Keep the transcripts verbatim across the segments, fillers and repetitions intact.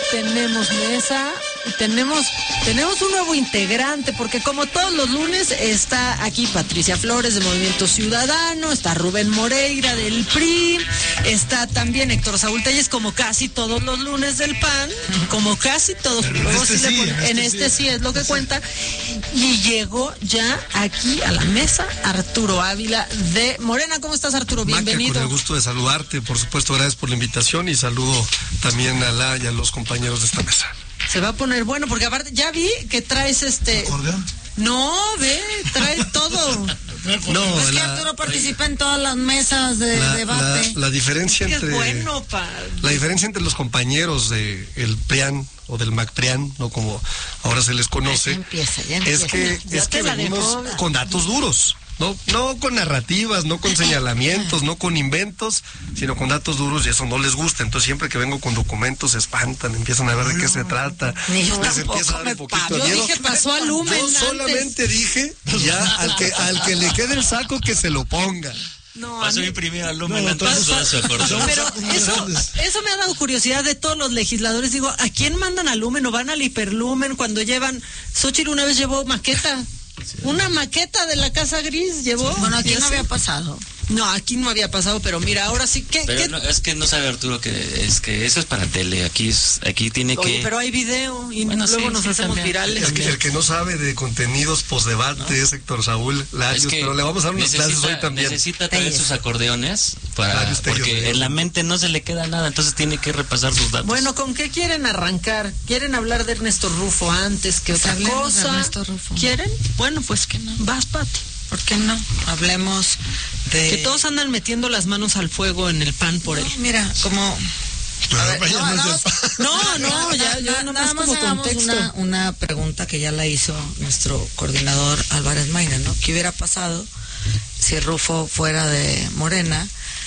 tenemos mesa y tenemos, tenemos un nuevo integrante, porque como todos los lunes está aquí Patricia Flores de Movimiento Ciudadano, está Rubén Moreira del P R I, está también Héctor Saúl Telles, como casi todos los lunes del P A N, como casi todos. En este, sí, sí, pone, en este, en este sí, sí es lo que cuenta. Y llegó ya aquí a la mesa Arturo Ávila de Morena. ¿Cómo estás, Arturo? Bienvenido. Maca, con el gusto de saludarte, por supuesto, gracias por la invitación y saludo también a la y a los compañeros de esta mesa. Se va a poner bueno, porque aparte ya vi que traes este... ¿Acordeón? No, ve, trae todo. No, Es que la, Arturo participa en todas las mesas de la, debate. La, la diferencia Es entre... bueno, pa... La diferencia entre los compañeros de el P R I A N o del MacPrian, no como ahora se les conoce, Ya empieza, ya es empieza. que, Ya es te que la venimos dejó. con datos duros. No, no con narrativas, no con señalamientos, no con inventos, sino con datos duros, y eso no les gusta. Entonces siempre que vengo con documentos se espantan, empiezan a ver de qué se trata, Ni yo les tampoco empieza a dar me un poquito pago. de Yo miedo. dije, pasó a Lumen Yo antes. solamente dije, ya al que al que le quede el saco que se lo ponga. No, a Pasó mí- mi primera Lumen No, antes todos- de su acordeón. Pero eso, eso me ha dado curiosidad de todos los legisladores. Digo, ¿a quién mandan al Lumen o van al Hiperlumen cuando llevan? Xochitl una vez llevó maqueta. Una maqueta de la Casa Gris llevó. Bueno, aquí Y no así- había pasado. No, aquí no había pasado, pero mira, ahora sí que... Pero no, es que no sabe Arturo que es que eso es para tele. Aquí es, aquí tiene Oye, que. pero hay video y Bueno, luego sí, nos sí, hacemos también. virales. El que, el que no sabe de contenidos posdebate ¿No? es Héctor Saúl Larios, Es que pero le vamos a dar unas necesita- clases hoy también. Necesita traer Tellos. sus acordeones para Varios tellos, porque ¿no? en la mente no se le queda nada, entonces tiene que repasar sus datos. Bueno, ¿con qué quieren arrancar? ¿Quieren hablar de Ernesto Rufo antes que Pues otra hablemos de cosa? Ernesto Rufo. ¿Quieren? Bueno, pues que no. vas, Pati. ¿Por qué no? Hablemos de... Que todos andan metiendo las manos al fuego en el P A N por él. No, mira, como... Pero A ver, vaya, no, no, no, es del- No, no, ya, yo Na- nomás nada más como hagamos contexto. una, una pregunta que ya la hizo nuestro coordinador Álvarez Mayra, ¿no? ¿Qué hubiera pasado si Rufo fuera de Morena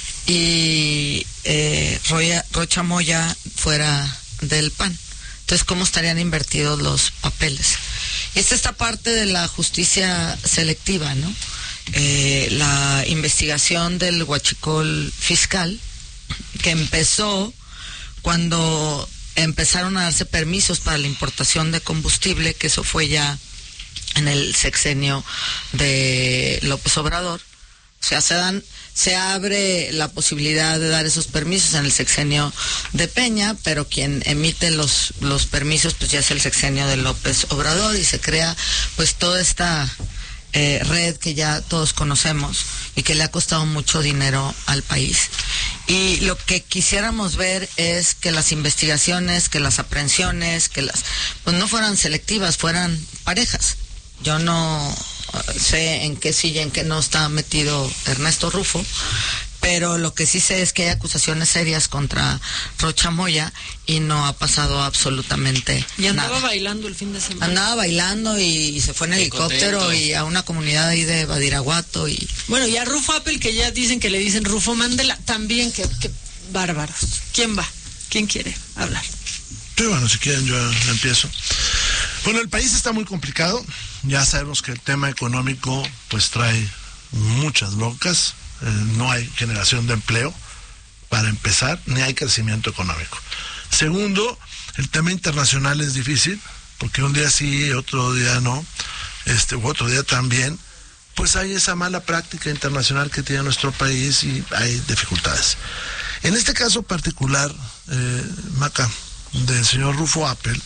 y eh, Roya- Rocha Moya fuera del P A N? Entonces, ¿cómo estarían invertidos los papeles? Esta esta parte de la justicia selectiva, ¿no? Eh, la investigación del huachicol fiscal que empezó cuando empezaron a darse permisos para la importación de combustible, que eso fue ya en el sexenio de López Obrador. O sea, se dan, se abre la posibilidad de dar esos permisos en el sexenio de Peña, pero quien emite los los permisos pues ya es el sexenio de López Obrador y se crea pues toda esta eh, red que ya todos conocemos y que le ha costado mucho dinero al país. Y lo que quisiéramos ver es que las investigaciones, que las aprehensiones, que las pues no fueran selectivas, fueran parejas. Yo no sé en qué sí y en qué no está metido Ernesto Rufo, pero lo que sí sé es que hay acusaciones serias contra Rocha Moya y no ha pasado absolutamente Y andaba nada. bailando el fin de semana. Andaba bailando y, y se fue en Qué helicóptero contento. y a una comunidad ahí de Badiraguato y Bueno, y a Rufo Apple, que ya dicen que le dicen Rufo Mandela, también que, que bárbaros. ¿Quién va? ¿Quién quiere hablar? Sí, bueno, si quieren yo empiezo. Bueno, el país está muy complicado. Ya sabemos que el tema económico pues trae muchas broncas. Eh, no hay generación de empleo para empezar, ni hay crecimiento económico. Segundo, el tema internacional es difícil, porque un día sí, otro día no, este, u otro día también, pues hay esa mala práctica internacional que tiene nuestro país y hay dificultades. En este caso particular, eh, Maca, del señor Rufo Apple,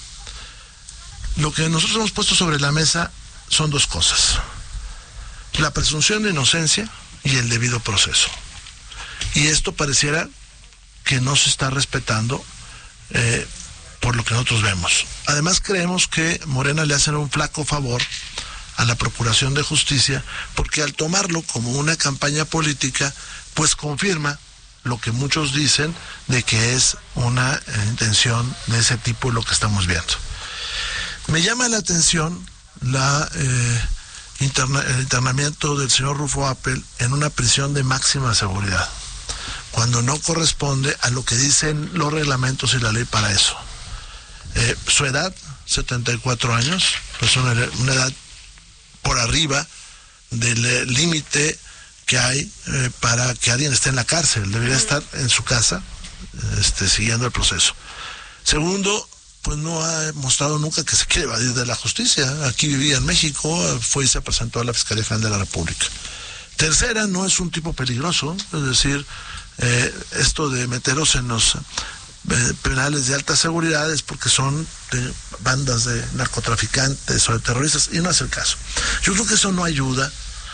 lo que nosotros hemos puesto sobre la mesa son dos cosas: la presunción de inocencia y el debido proceso. Y esto pareciera que no se está respetando eh, por lo que nosotros vemos. Además, creemos que Morena le hacen un flaco favor a la Procuración de Justicia, porque al tomarlo como una campaña política, pues confirma lo que muchos dicen de que es una eh, intención de ese tipo lo que estamos viendo. Me llama la atención la eh, interna, el internamiento del señor Rufo Apple en una prisión de máxima seguridad, cuando no corresponde a lo que dicen los reglamentos y la ley para eso. Eh, su edad, setenta y cuatro años, pues una, una edad por arriba del límite que hay eh, para que alguien esté en la cárcel. Debería estar en su casa este, siguiendo el proceso. Segundo, pues no ha mostrado nunca que se quiere evadir de la justicia. Aquí vivía en México, fue y se presentó a la Fiscalía General de la República. Tercera, no es un tipo peligroso, es decir, eh, esto de meteros en los eh, penales de alta seguridad es porque son de bandas de narcotraficantes o de terroristas, y no es el caso. Yo creo que eso no ayuda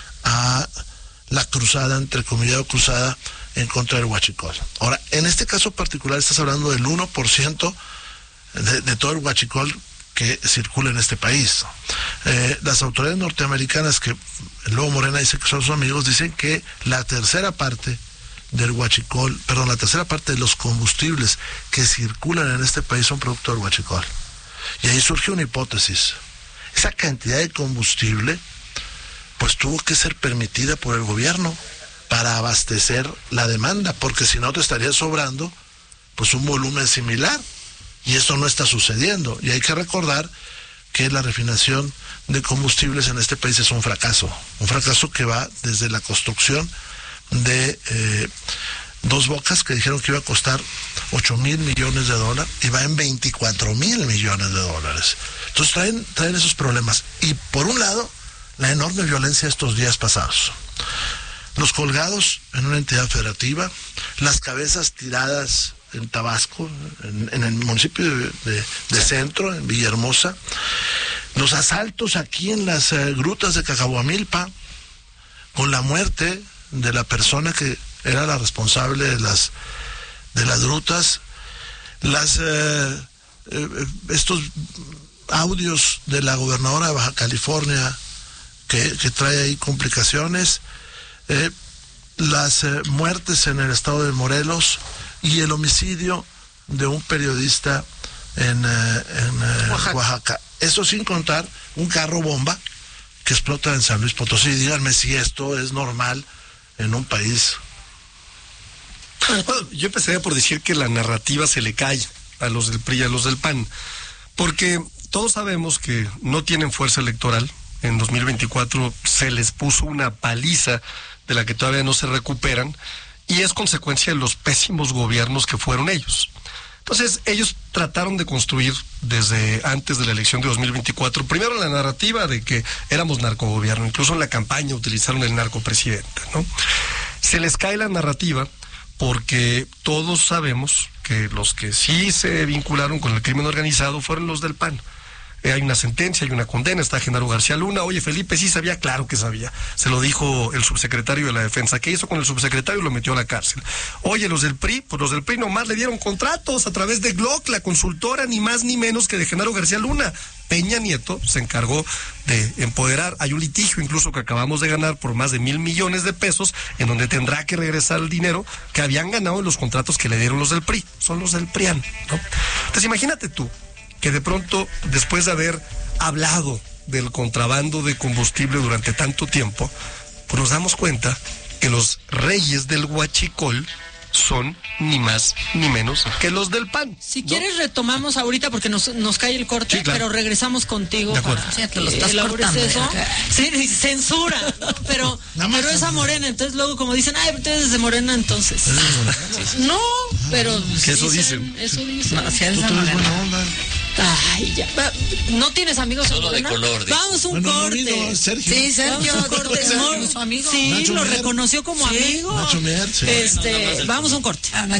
a la cruzada, entre comillas, cruzada en contra del huachicol. Ahora, en este caso particular estás hablando del uno por ciento de, de todo el huachicol que circula en este país. Eh, las autoridades norteamericanas, que luego Morena dice que son sus amigos, dicen que la tercera parte del huachicol, perdón, la tercera parte de los combustibles que circulan en este país son producto del huachicol. Y ahí surge una hipótesis. Esa cantidad de combustible pues tuvo que ser permitida por el gobierno para abastecer la demanda, porque si no te estaría sobrando pues un volumen similar, y eso no está sucediendo. Y hay que recordar que la refinación de combustibles en este país es un fracaso, un fracaso que va desde la construcción de eh, Dos Bocas, que dijeron que iba a costar ocho mil millones de dólares, y va en veinticuatro mil millones de dólares. Entonces traen, traen esos problemas. Y por un lado, la enorme violencia estos días pasados. Los colgados en una entidad federativa, las cabezas tiradas en Tabasco, en, en el municipio de, de, de Centro, en Villahermosa, los asaltos aquí en las eh, grutas de Cacahuamilpa, con la muerte de la persona que era la responsable de las de las grutas, las eh, eh, estos audios de la gobernadora de Baja California que, que trae ahí complicaciones, eh, las eh, muertes en el estado de Morelos y el homicidio de un periodista en, eh, en eh, Oaxaca. Oaxaca. Eso sin contar un carro bomba que explota en San Luis Potosí. Díganme si esto es normal en un país. Bueno, yo empezaría por decir que la narrativa se le cae a los del P R I y a los del P A N, porque todos sabemos que no tienen fuerza electoral. En dos mil veinticuatro se les puso una paliza de la que todavía no se recuperan, y es consecuencia de los pésimos gobiernos que fueron ellos. Entonces, ellos trataron de construir desde antes de la elección de dos mil veinticuatro, primero la narrativa de que éramos narcogobierno, incluso en la campaña utilizaron el narcopresidente, ¿no? Se les cae la narrativa porque todos sabemos que los que sí se vincularon con el crimen organizado fueron los del P A N. Eh, hay una sentencia, hay una condena, está Genaro García Luna. Oye, Felipe sí sabía, claro que sabía. Se lo dijo el subsecretario de la Defensa. ¿Qué hizo con el subsecretario? Lo metió a la cárcel. Oye, los del P R I, pues los del P R I nomás le dieron contratos a través de Glock, la consultora, ni más ni menos que de Genaro García Luna. Peña Nieto se encargó de empoderar. Hay un litigio incluso que acabamos de ganar por más de mil millones de pesos, en donde tendrá que regresar el dinero que habían ganado en los contratos que le dieron los del P R I. Son los del P R I A N, ¿no? Entonces imagínate tú que de pronto, después de haber hablado del contrabando de combustible durante tanto tiempo, pues nos damos cuenta que los reyes del huachicol son ni más ni menos que los del P A N. Si ¿no? quieres retomamos ahorita porque nos, nos cae el corte, sí, claro. Pero regresamos contigo para sí, te que lo estás elabores cortando, eso. ¿eh? Sí, censura, ¿no? pero, pero esa Morena, entonces luego como dicen, ay, pero tú eres de Morena, entonces. No, pero que eso dicen. Eso dicen. No, si eres de Morena. Ay, ya. Va, ¿no tienes amigos en Solo de Morena? color, dice. Vamos un Bueno, corte. no, Sergio. Sí, Sergio, Vamos un corte. Sergio, Mor- su amigo. Sí, Nacho lo Mier. reconoció como Sí. amigo. Nacho Mier, sí. Este, vamos a un corte. Ah,